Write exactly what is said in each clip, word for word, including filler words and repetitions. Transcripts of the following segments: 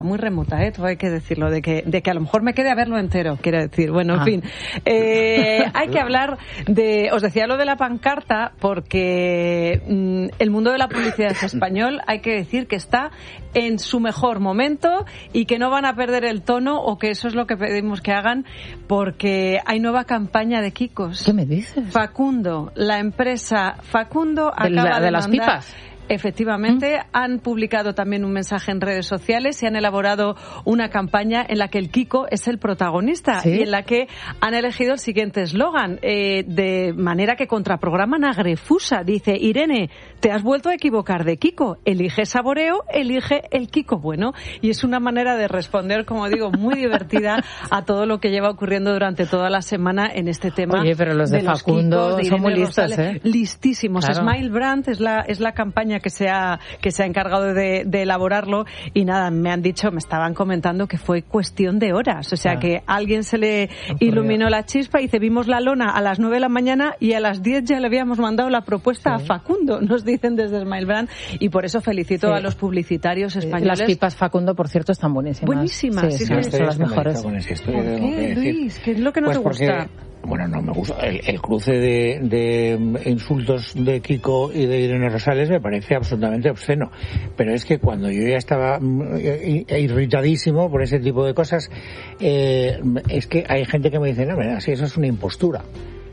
muy remota, ¿eh? Todo hay que decirlo, de que, de que a lo mejor me quede a verlo entero, quiero decir. Bueno, en ah. fin. Eh, hay que hablar de... Os decía lo de la pancarta porque mmm, el mundo de la publicidad es español, hay que decir que está en su mejor momento y que no van a perder el tono, o que eso es lo que pedimos que hagan, porque hay nueva campaña de Kikos. ¿Qué me dices? Facundo, la empresa Facundo acaba de, la, de, de las mandar... pipas. Efectivamente, ¿Mm? han publicado también un mensaje en redes sociales y han elaborado una campaña en la que el Kiko es el protagonista, ¿sí? Y en la que han elegido el siguiente eslogan, eh, de manera que contraprograman a Grefusa. Dice: Irene, te has vuelto a equivocar de Kiko, elige saboreo, elige el Kiko bueno. Y es una manera de responder, como digo, muy divertida a todo lo que lleva ocurriendo durante toda la semana en este tema. Oye, pero los de, de Facundo los Kikos, de son muy listos, ¿eh? Listísimos. Claro. Smile Brand es la, es la campaña que se ha, que se ha encargado de, de elaborarlo, y nada, me han dicho, me estaban comentando que fue cuestión de horas, o sea, ah. que a alguien se le iluminó la chispa y dice: vimos la lona a las nueve de la mañana y a las diez ya le habíamos mandado la propuesta sí. a Facundo, nos dicen desde Smile Brand, y por eso felicito sí. a los publicitarios españoles. Las pipas Facundo, por cierto, están buenísimas. Buenísimas, sí, sí, sí, sí. son las mejores. Con ese, estoy, ¿Por qué, Luis? ¿Qué es lo que no pues te porque... gusta? Bueno, no me gusta. El, el cruce de, de insultos de Kiko y de Irene Rosales me parece absolutamente obsceno. Pero es que cuando yo ya estaba irritadísimo por ese tipo de cosas, eh, es que hay gente que me dice: no, mira, si eso es una impostura.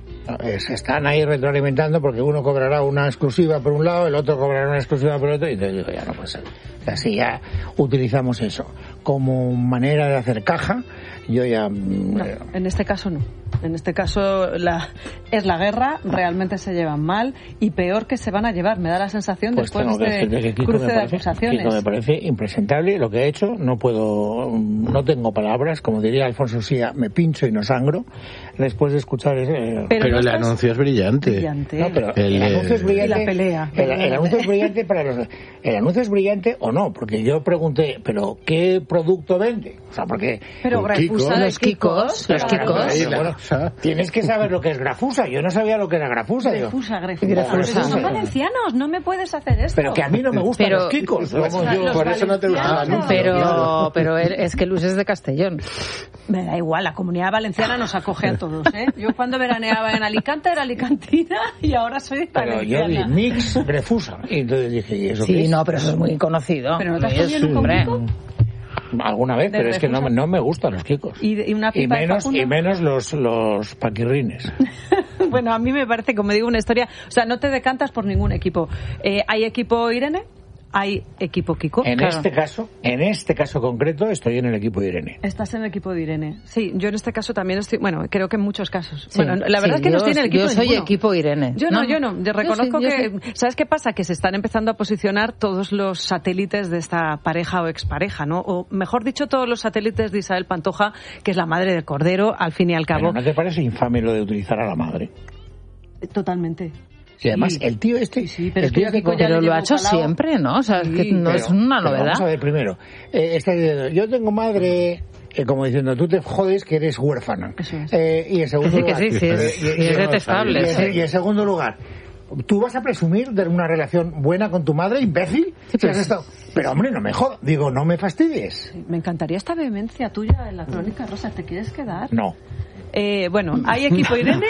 Se están ahí retroalimentando porque uno cobrará una exclusiva por un lado, el otro cobrará una exclusiva por otro, y entonces digo, ya no puede ser. O sea, si ya utilizamos eso como manera de hacer caja, yo ya... No, en este caso no. En este caso la, es la guerra, realmente se llevan mal, y peor que se van a llevar, me da la sensación, pues después de este cruce de parece, acusaciones. Kiko me parece impresentable lo que ha hecho, no puedo, no tengo palabras, como diría Alfonso Sía, me pincho y no sangro, después de escuchar eso. Eh, pero pero no el anuncio es brillante. brillante. No, pero el, el anuncio es brillante. Y la pelea. El, el anuncio es brillante para los... El anuncio es brillante o no, porque yo pregunté, ¿pero qué producto vende? O sea, porque... Pero Grafusa de los Kikos, los Kikos. Bueno, tienes que saber lo que es Grafusa. Yo no sabía lo que era Grafusa. Grafusa, Grafusa. Son valencianos, no me puedes hacer esto. Pero que a mí no me gustan pero, los Kikos. Los, como yo. Los por eso no te gusta el anuncio. Pero, pero es que Luis es de Castellón. Me da igual, la Comunidad Valenciana nos acoge a todos, ¿eh? Yo cuando veraneaba en Alicante era alicantina y ahora soy valenciana. Pero yo vi Mix Grefusa. Y entonces dije, ¿y eso sí, qué es? no, pero eso es muy conocido. ¿Pero no te has comido nunca un Kiko? Alguna vez, pero es que no, no me gustan los Kikos. ¿Y, y, una pipa y menos de y menos los, los paquirrines. Bueno, a mí me parece, como digo, una historia... O sea, no te decantas por ningún equipo. Eh, ¿Hay equipo Irene? Hay equipo Kiko. En claro. este caso, en este caso concreto, estoy en el equipo de Irene. Estás en el equipo de Irene. Sí, yo en este caso también estoy, bueno, creo que en muchos casos. Sí, bueno, la verdad sí, es que no estoy en el equipo Yo soy ninguno. equipo Irene. Yo no, no yo no. Yo reconozco yo sí, que, yo sí. ¿sabes qué pasa? Que se están empezando a posicionar todos los satélites de esta pareja o expareja, ¿no? O mejor dicho, todos los satélites de Isabel Pantoja, que es la madre del Cordero, al fin y al cabo. ¿Pero no te parece infame lo de utilizar a la madre? Totalmente. Y además, sí. el tío este... Sí, pero, el tío es que que pero lo ha hecho calado. siempre, ¿no? O sea, sí, es que no pero, es una novedad. Vamos a ver, primero. Eh, está diciendo, yo tengo madre... Eh, como diciendo, tú te jodes que eres huérfana. Eso es. Eh, y en segundo sí, lugar... que sí, sí, es, y, y, es detestable. Y, Sí. y, y en segundo lugar... ¿Tú vas a presumir de una relación buena con tu madre, imbécil? Sí, pero, si has estado... pero hombre, no me jodas. Digo, no me fastidies. Sí, me encantaría esta vehemencia tuya en la crónica, Rosa. ¿Te quieres quedar? No. Eh, bueno, ¿hay equipo Irene?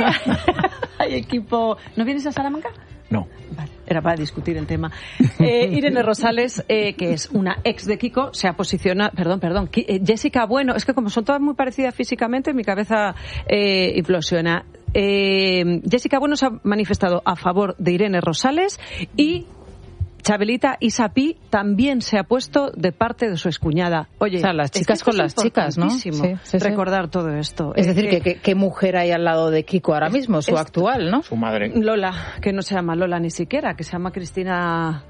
¿Hay equipo... ¿No vienes a Salamanca? No. Vale, era para discutir el tema. Eh, Irene Rosales, eh, que es una ex de Kiko, se ha posicionado... Perdón, perdón. Eh, Jessica Bueno, es que como son todas muy parecidas físicamente, mi cabeza eh, implosiona. Eh, Jessica Bueno se ha manifestado a favor de Irene Rosales y... Chabelita Isapi también se ha puesto de parte de su excuñada. Oye, o sea, las chicas con las chicas, ¿no? Sí, sí, recordar sí. todo esto. Es, es decir, que, que, ¿qué mujer hay al lado de Kiko ahora mismo? Su es, actual, ¿no? Su madre. Lola, que no se llama Lola ni siquiera, que se llama Cristina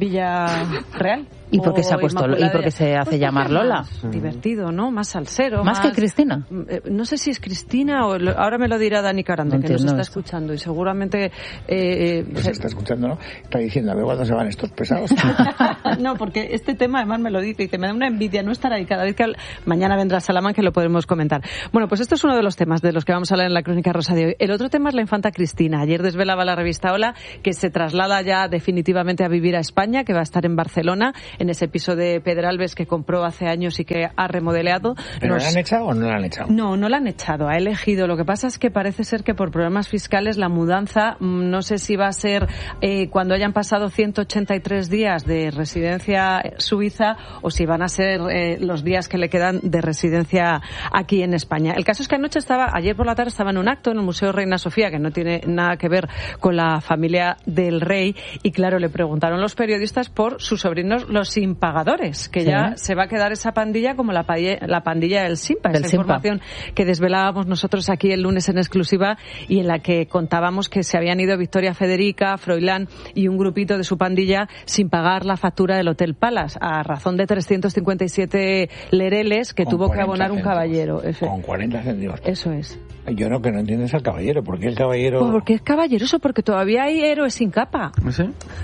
Villarreal. ¿Y por qué se ha puesto y por qué se hace pues llamar Lola? Más divertido, ¿no? Más salsero. ¿Más, más que Cristina? Eh, no sé si es Cristina o lo, ahora me lo dirá Dani Carando, no que nos está esto. escuchando y seguramente... Eh, se está escuchando, ¿no? Está diciendo, a ver cuándo se van estos pesados. No, porque este tema además me lo dice y te me da una envidia no estar ahí cada vez que al... mañana vendrá Salamanca que lo podremos comentar. Bueno, pues esto es uno de los temas de los que vamos a hablar en la Crónica Rosa de hoy. El otro tema es la infanta Cristina. Ayer desvelaba la revista Hola que se traslada ya definitivamente a vivir a España España, que va a estar en Barcelona, en ese piso de Pedralbes que compró hace años y que ha remodelado. ¿Pero Nos... la han echado o no la han echado? No, no la han echado, ha elegido. Lo que pasa es que parece ser que por problemas fiscales la mudanza, no sé si va a ser eh, cuando hayan pasado ciento ochenta y tres días de residencia suiza o si van a ser eh, los días que le quedan de residencia aquí en España. El caso es que anoche estaba, ayer por la tarde estaba en un acto en el Museo Reina Sofía, que no tiene nada que ver con la familia del rey, y claro, le preguntaron los periodistas por sus sobrinos los impagadores, que sí. ya se va a quedar esa pandilla como la pandilla, la pandilla del Simpa, del esa Simpa. Información que desvelábamos nosotros aquí el lunes en exclusiva y en la que contábamos que se habían ido Victoria Federica, Froilán y un grupito de su pandilla sin pagar la factura del Hotel Palace, a razón de trescientos cincuenta y siete lereles que con tuvo que abonar céntimos, un caballero. Ese. Con cuarenta céntimos. Eso es. Yo no, que no entiendes al caballero. ¿Por qué el caballero...? Pues porque es caballeroso, porque todavía hay héroes sin capa. ¿Sí?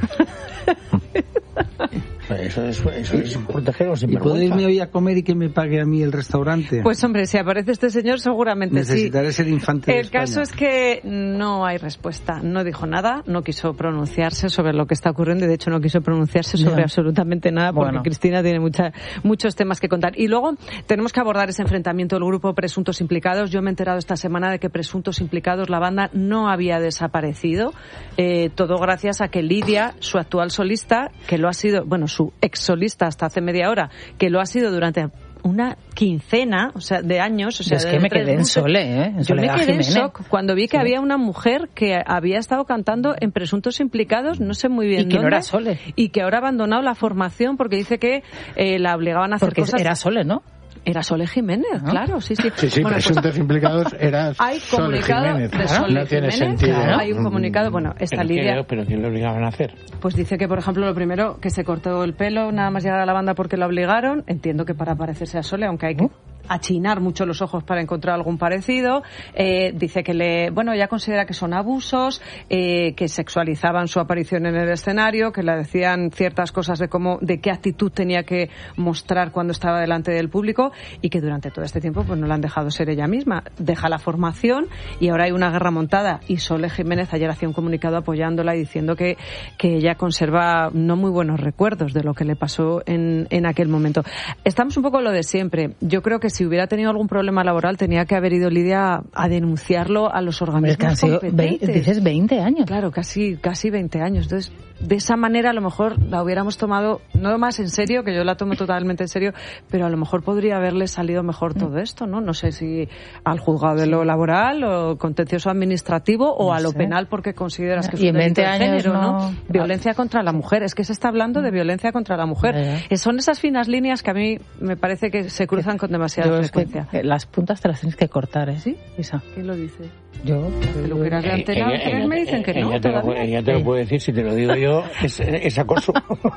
Eso es, eso es proteger o sin ¿Y puedo irme hoy a comer y que me pague a mí el restaurante? Pues hombre, si aparece este señor seguramente Necesitaré sí. ser infante de El España. caso es que no hay respuesta. No dijo nada, no quiso pronunciarse sobre lo que está ocurriendo y de hecho no quiso pronunciarse sobre no. absolutamente nada porque bueno. Cristina tiene mucha, muchos temas que contar. Y luego tenemos que abordar ese enfrentamiento del grupo Presuntos Implicados. Yo me he enterado esta semana de que Presuntos Implicados, la banda, no había desaparecido. Eh, todo gracias a que Lidia, su actual solista, que lo ha sido, bueno, su ex solista hasta hace media hora, que lo ha sido durante una quincena, o sea, de años, o sea, es de que me tres quedé en meses. Sole, ¿eh? En Yo me Soledad quedé en Jiménez. shock cuando vi que Sí. había una mujer que había estado cantando en Presuntos Implicados, no sé muy bien Y que no dónde, era Sole. y que ahora ha abandonado la formación porque dice que eh, la obligaban a hacer Porque cosas. era Sole, ¿no? Era Sole Jiménez, ¿no? claro, sí, sí. Sí, sí, Bueno, pues, presuntos implicados era hay Sole comunicado Jiménez. de Sole No tiene Jiménez, sentido. claro, hay un comunicado, bueno, esta ¿Pero Lidia... qué, ¿Pero qué le obligaban a hacer? Pues dice que, por ejemplo, lo primero, que se cortó el pelo nada más llegar a la banda porque la obligaron. Entiendo que para parecerse a Sole, aunque hay que achinar mucho los ojos para encontrar algún parecido. Eh, dice que le, bueno, ya considera que son abusos, eh, que sexualizaban su aparición en el escenario, que le decían ciertas cosas de cómo, de qué actitud tenía que mostrar cuando estaba delante del público y que durante todo este tiempo pues no la han dejado ser ella misma. Deja la formación y ahora hay una guerra montada y Sole Jiménez ayer hacía un comunicado apoyándola y diciendo que, que ella conserva no muy buenos recuerdos de lo que le pasó en, en aquel momento. Estamos un poco en lo de siempre. Yo creo que si hubiera tenido algún problema laboral tenía que haber ido Lidia a denunciarlo a los organismos Es que han sido competentes. veinte, dices veinte años. Claro, casi casi veinte años. Entonces, de esa manera a lo mejor la hubiéramos tomado no más en serio, que yo la tomo totalmente en serio, pero a lo mejor podría haberle salido mejor todo esto, ¿no? No sé si al juzgado de lo laboral o contencioso administrativo o No a lo sé. penal porque consideras que es Y un en veinte delito de años género, ¿no? no- Violencia contra la mujer. Es que se está hablando de violencia contra la mujer. Ya, ya. Eh, Son esas finas líneas que a mí me parece que se cruzan con demasiada Yo es que, frecuencia. eh, las puntas te las tienes que cortar, ¿eh? ¿Sí? Isa. ¿Quién lo dice? Yo. Peluqueras de Antena Ella- tres ella- me dicen que no. ella te lo, todavía. ella te lo puede decir, si te lo digo yo, es, es acoso.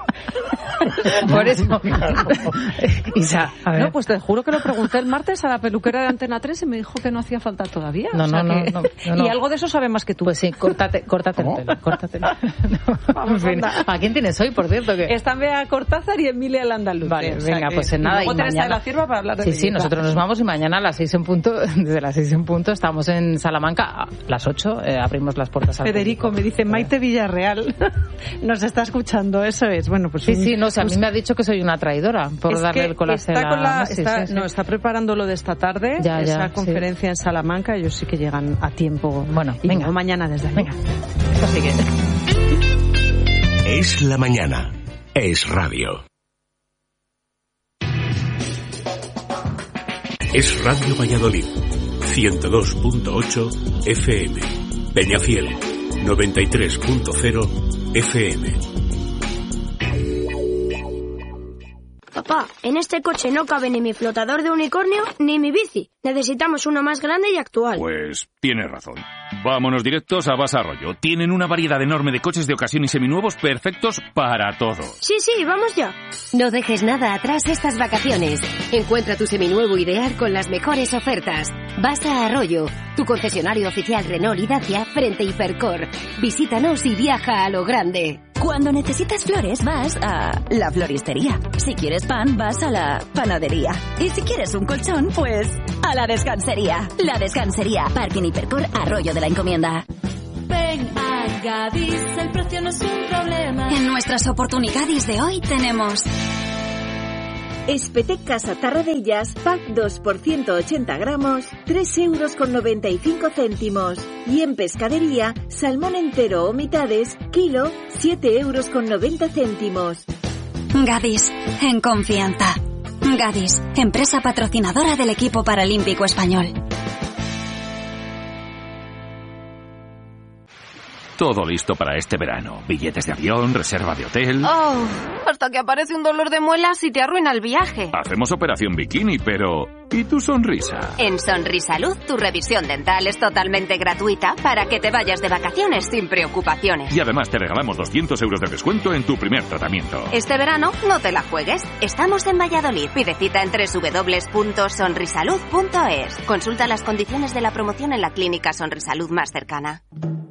Por eso. Isa, a ver. No, pues te juro que lo pregunté el martes a la peluquera de Antena tres y me dijo que no hacía falta todavía. No, O sea no, que- no, no, no, no. Y algo de eso sabe más que tú. Pues sí, córtate, córtate el pelo, córtate el pelo. Vamos, En fin. anda. ¿A quién tienes hoy, por cierto? Que... Están Bea Cortázar y Emilia el Andaluz. Vale, O sea venga, que- pues en nada. Y luego y Teresa mañana... de la Cierva para hablar de Sí, sí, belleza. nosotros nos vamos y mañana a las seis en punto, desde las seis en punto, estamos en Salamanca, a las ocho, eh, abrimos las puertas al Federico público. me dice Maite Villarreal nos está escuchando, eso es. Bueno, pues Sí, un- sí, no, o sea, a mí pues- me ha dicho que soy una traidora por es darle que el colágeno está con la, a Messi, está, sí, sí. No, está preparando lo de esta tarde, Ya, ya, esa sí. conferencia en Salamanca. Ellos sí que llegan a tiempo. Bueno, y venga. luego mañana desde ahí. Venga, esto sigue. Es la mañana. Es radio. Es Radio Valladolid. ciento dos punto ocho F M. Peñafiel. noventa y tres punto cero F M. Papá, en este coche no cabe ni mi flotador de unicornio ni mi bici. Necesitamos uno más grande y actual. Pues tienes razón. Vámonos directos a Basa Arroyo. Tienen una variedad enorme de coches de ocasión y seminuevos perfectos para todo. Sí, sí, vamos ya. No dejes nada atrás estas vacaciones. Encuentra tu seminuevo ideal con las mejores ofertas. Vas a Arroyo, tu concesionario oficial Renault y Dacia frente a Hipercor. Visítanos y viaja a lo grande. Cuando necesitas flores vas a la floristería. Si quieres pan vas a la panadería. Y si quieres un colchón, pues a la descansería. La descansería. Parking Hipercor Arroyo de la Encomienda. Ven a Gadis, el precio no es un problema. En nuestras oportunidades de hoy tenemos Espetec Casa Tarradellas, pack dos por ciento ochenta gramos, tres euros con noventa y cinco céntimos. Y en pescadería, salmón entero o mitades, kilo, siete euros con noventa céntimos. Gadis, en confianza. Gadis, empresa patrocinadora del equipo paralímpico español. Todo listo para este verano. Billetes de avión, reserva de hotel... Oh, hasta que aparece un dolor de muelas y te arruina el viaje. Hacemos operación bikini, pero... ¿y tu sonrisa? En Sonrisalud, tu revisión dental es totalmente gratuita para que te vayas de vacaciones sin preocupaciones. Y además te regalamos doscientos euros de descuento en tu primer tratamiento. Este verano no te la juegues. Estamos en Valladolid. Pide cita en doble u doble u doble u punto sonrisalud punto es. Consulta las condiciones de la promoción en la clínica Sonrisalud más cercana.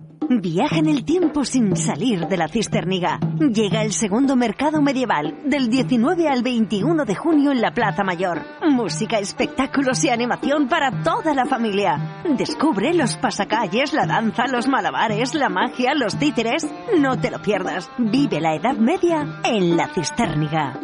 Viaja en el tiempo sin salir de la Cisterniga. Llega el segundo mercado medieval, del diecinueve al veintiuno de junio en la Plaza Mayor. Música, espectáculos y animación para toda la familia. Descubre los pasacalles, la danza, los malabares, la magia, los títeres. No te lo pierdas. Vive la Edad Media en la Cisterniga.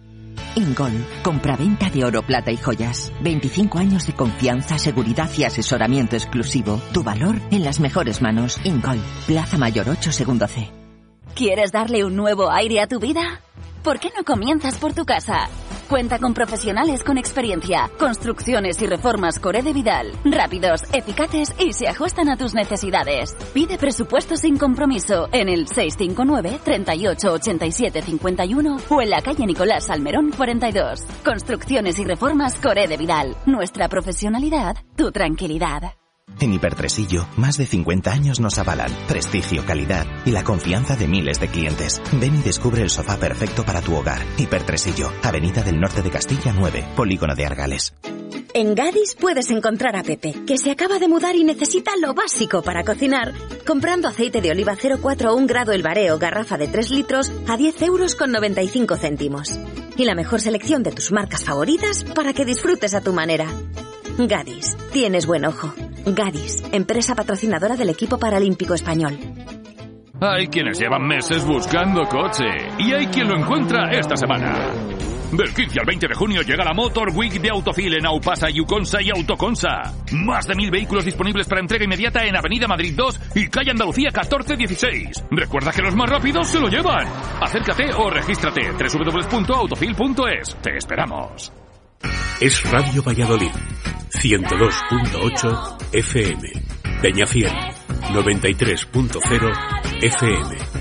Ingol, compraventa de oro, plata y joyas. veinticinco años de confianza, seguridad y asesoramiento exclusivo. Tu valor en las mejores manos. Ingol, Plaza Mayor ocho, segundo C. ¿Quieres darle un nuevo aire a tu vida? ¿Por qué no comienzas por tu casa? Cuenta con profesionales con experiencia. Construcciones y reformas Coré de Vidal. Rápidos, eficaces y se ajustan a tus necesidades. Pide presupuesto sin compromiso en el seis cinco nueve, treinta y ocho, ochenta y siete, cincuenta y uno o en la calle Nicolás Salmerón cuarenta y dos. Construcciones y reformas Coré de Vidal. Nuestra profesionalidad, tu tranquilidad. En Hipertresillo, más de cincuenta años nos avalan prestigio, calidad y la confianza de miles de clientes. Ven y descubre el sofá perfecto para tu hogar. Hipertresillo, Avenida del Norte de Castilla nueve, Polígono de Argales. En Gadis puedes encontrar a Pepe, que se acaba de mudar y necesita lo básico para cocinar, comprando aceite de oliva cero cuatro un grado el Bareo, garrafa de tres litros, a diez euros con noventa y cinco céntimos. Y la mejor selección de tus marcas favoritas para que disfrutes a tu manera. Gadis, tienes buen ojo. Gadis, empresa patrocinadora del equipo paralímpico español. Hay quienes llevan meses buscando coche y hay quien lo encuentra esta semana. Del quince al veinte de junio llega la Motor Week de Autofil en Aupasa, Yuconsa y Autoconsa. Más de mil vehículos disponibles para entrega inmediata en Avenida Madrid dos y calle Andalucía catorce dieciséis. Recuerda que los más rápidos se lo llevan. Acércate o regístrate. doble u doble u doble u punto autofil punto es. Te esperamos. Es Radio Valladolid, ciento dos punto ocho F M. Peñafiel, noventa y tres punto cero F M.